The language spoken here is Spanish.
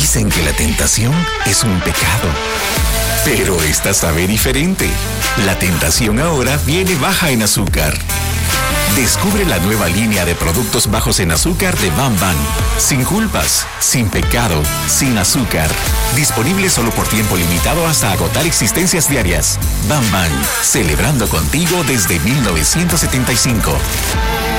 Dicen que la tentación es un pecado, pero esta sabe diferente. La tentación ahora viene baja en azúcar. Descubre la nueva línea de productos bajos en azúcar de Bam Bam. Sin culpas, sin pecado, sin azúcar. Disponible solo por tiempo limitado hasta agotar existencias diarias. Bam Bam, celebrando contigo desde 1975.